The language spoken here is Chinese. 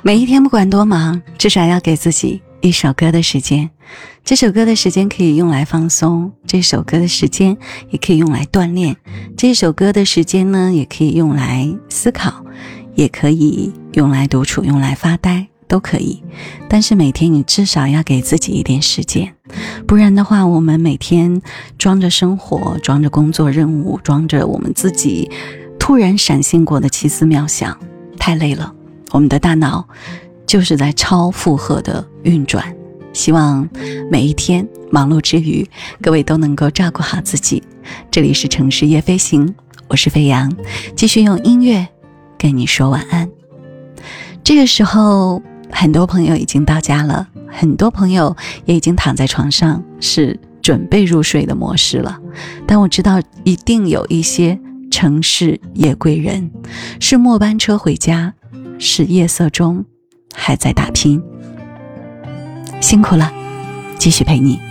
每一天不管多忙，至少要给自己一首歌的时间。这首歌的时间可以用来放松，这首歌的时间也可以用来锻炼，这首歌的时间呢，也可以用来思考，也可以用来独处，用来发呆，都可以。但是每天你至少要给自己一点时间，不然的话，我们每天装着生活，装着工作任务，装着我们自己突然闪现过的奇思妙想，太累了。我们的大脑就是在超负荷的运转。希望每一天忙碌之余，各位都能够照顾好自己。这里是城市夜飞行，我是飞扬，继续用音乐跟你说晚安。这个时候很多朋友已经到家了，很多朋友也已经躺在床上，是准备入睡的模式了。但我知道一定有一些城市夜归人，是末班车回家，是夜色中还在打拼，辛苦了，继续陪你。